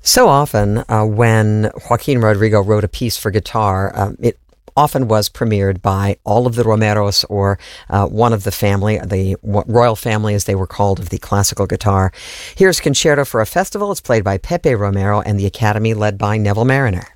So often, when Joaquin Rodrigo wrote a piece for guitar, it often was premiered by all of the Romeros or one of the family, the royal family as they were called, of the classical guitar. Here's Concerto for a Festival. It's played by Pepe Romero and the Academy led by Neville Mariner.